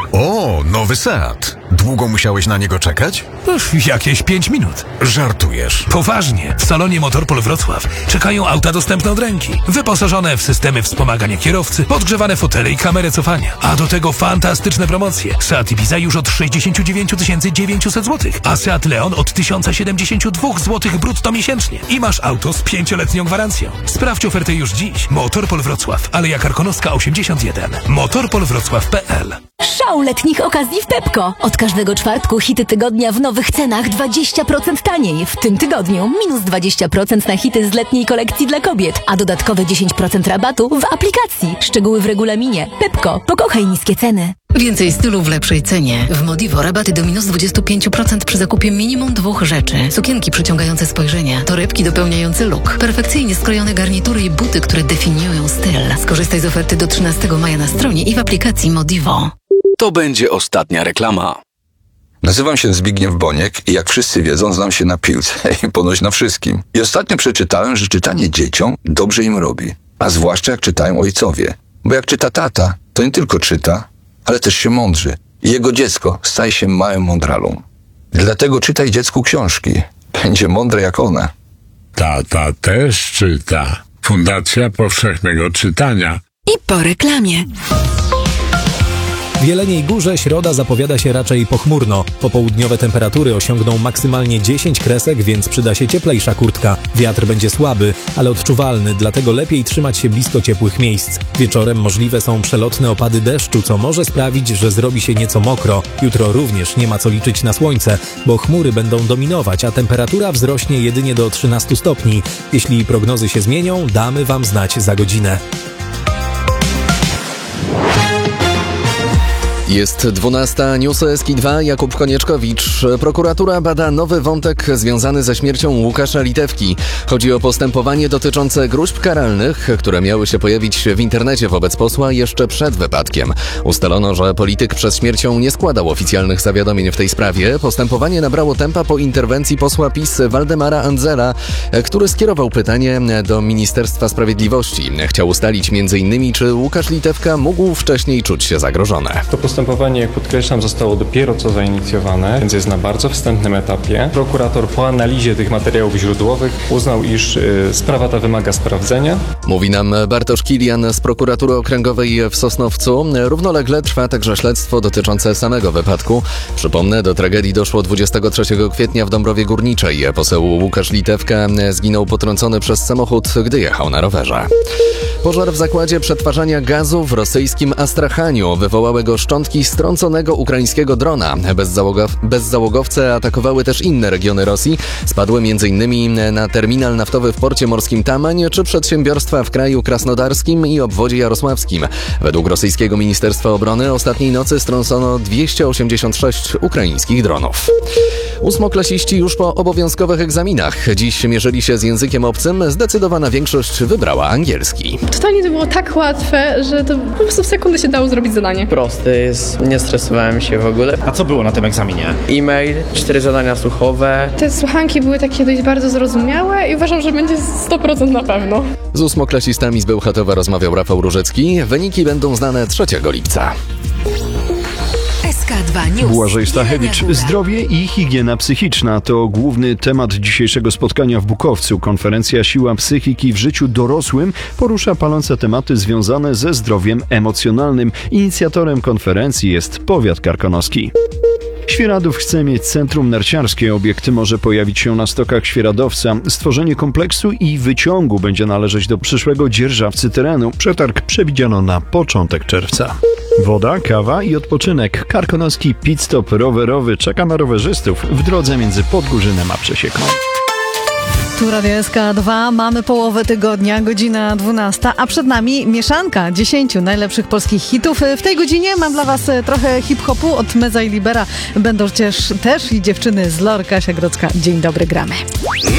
O, nowy Seat. Długo musiałeś na niego czekać? Jakieś 5 minut. Żartujesz. Poważnie. W salonie Motorpol Wrocław czekają auta dostępne od ręki. Wyposażone w systemy wspomagania kierowcy, podgrzewane fotele i kamerę cofania. A do tego fantastyczne promocje. Seat Ibiza już od 69 900 zł, a Seat Leon od 1072 zł brutto miesięcznie. I masz auto z 5-letnią gwarancją. Sprawdź ofertę już dziś. Motorpol Wrocław, Aleja Karkonoska 81. motorpolwrocław.pl. Szał letnich okazji w Pepco. Od każdego czwartku hity tygodnia w nowych cenach 20% taniej. W tym tygodniu minus 20% na hity z letniej kolekcji dla kobiet, a dodatkowe 10% rabatu w aplikacji. Szczegóły w regulaminie. Pepco. Pokochaj niskie ceny. Więcej stylu w lepszej cenie. W Modivo rabaty do minus 25% przy zakupie minimum 2 rzeczy. Sukienki przyciągające spojrzenia, torebki dopełniające look, perfekcyjnie skrojone garnitury i buty, które definiują styl. Skorzystaj z oferty do 13 maja na stronie i w aplikacji Modivo. To będzie ostatnia reklama. Nazywam się Zbigniew Boniek i jak wszyscy wiedzą, znam się na piłce i ponoć na wszystkim. I ostatnio przeczytałem, że czytanie dzieciom dobrze im robi. A zwłaszcza jak czytają ojcowie. Bo jak czyta tata, to nie tylko czyta, ale też się mądrzy. I jego dziecko staje się małym mądralą. Dlatego czytaj dziecku książki. Będzie mądre jak one. Tata też czyta. Fundacja Powszechnego Czytania. I po reklamie. W Jeleniej Górze środa zapowiada się raczej pochmurno. Popołudniowe temperatury osiągną maksymalnie 10 kresek, więc przyda się cieplejsza kurtka. Wiatr będzie słaby, ale odczuwalny, dlatego lepiej trzymać się blisko ciepłych miejsc. Wieczorem możliwe są przelotne opady deszczu, co może sprawić, że zrobi się nieco mokro. Jutro również nie ma co liczyć na słońce, bo chmury będą dominować, a temperatura wzrośnie jedynie do 13 stopni. Jeśli prognozy się zmienią, damy Wam znać za godzinę. Jest 12, News SK2, Jakub Konieczkowicz. Prokuratura bada nowy wątek związany ze śmiercią Łukasza Litewki. Chodzi o postępowanie dotyczące gróźb karalnych, które miały się pojawić w internecie wobec posła jeszcze przed wypadkiem. Ustalono, że polityk przed śmiercią nie składał oficjalnych zawiadomień w tej sprawie. Postępowanie nabrało tempa po interwencji posła PiS Waldemara Andzela, który skierował pytanie do Ministerstwa Sprawiedliwości. Chciał ustalić m.in., czy Łukasz Litewka mógł wcześniej czuć się zagrożony. Postępowanie, jak podkreślam, zostało dopiero co zainicjowane, więc jest na bardzo wstępnym etapie. Prokurator po analizie tych materiałów źródłowych uznał, iż sprawa ta wymaga sprawdzenia. Mówi nam Bartosz Kilian z Prokuratury Okręgowej w Sosnowcu. Równolegle trwa także śledztwo dotyczące samego wypadku. Przypomnę, do tragedii doszło 23 kwietnia w Dąbrowie Górniczej. Poseł Łukasz Litewka zginął potrącony przez samochód, gdy jechał na rowerze. Pożar w zakładzie przetwarzania gazu w rosyjskim Astrachaniu. Wywołały go szczątki strąconego ukraińskiego drona. Bezzałogowce atakowały też inne regiony Rosji. Spadły m.in. na terminal naftowy w porcie morskim Tamań czy przedsiębiorstwa w kraju krasnodarskim i obwodzie jarosławskim. Według rosyjskiego Ministerstwa Obrony ostatniej nocy strącono 286 ukraińskich dronów. Ósmoklasiści już po obowiązkowych egzaminach. Dziś mierzyli się z językiem obcym. Zdecydowana większość wybrała angielski. Totalnie to było tak łatwe, że to po prostu w sekundę się dało zrobić zadanie. Prosty jest, nie stresowałem się w ogóle. A co było na tym egzaminie? E-mail, 4 zadania słuchowe. Te słuchanki były takie dość bardzo zrozumiałe i uważam, że będzie 100% na pewno. Z ósmoklasistami z Bełchatowa rozmawiał Rafał Różecki. Wyniki będą znane 3 lipca. Błażej Stachewicz. Zdrowie i higiena psychiczna to główny temat dzisiejszego spotkania w Bukowcu. Konferencja Siła psychiki w życiu dorosłym porusza palące tematy związane ze zdrowiem emocjonalnym. Inicjatorem konferencji jest powiat karkonoski. Świeradów chce mieć centrum narciarskie. Obiekt może pojawić się na stokach Świeradowca. Stworzenie kompleksu i wyciągu będzie należeć do przyszłego dzierżawcy terenu. Przetarg przewidziano na początek czerwca. Woda, kawa i odpoczynek. Karkonoski pit stop rowerowy czeka na rowerzystów w drodze między Podgórzynem a Przesieką. Tu Radio SK2, mamy połowę tygodnia, godzina 12, a przed nami mieszanka 10 najlepszych polskich hitów. W tej godzinie mam dla Was trochę hip-hopu od Meza i Libera. Będą też i dziewczyny z LOR, Kasia Grodzka. Dzień dobry, gramy.